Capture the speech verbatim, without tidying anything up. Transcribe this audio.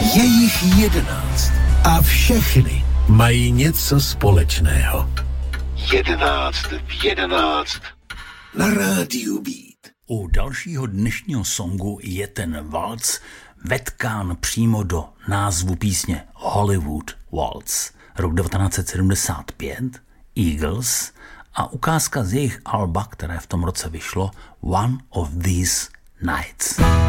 Je jich jedenáct a všechny mají něco společného. Jedenáct v jedenáct na rádiu Beat. U dalšího dnešního songu je ten valc vetkán přímo do názvu písně Hollywood Waltz. Rok devatenáct set sedmdesát pět, Eagles a ukázka z jejich alba, které v tom roce vyšlo, One of These Nights.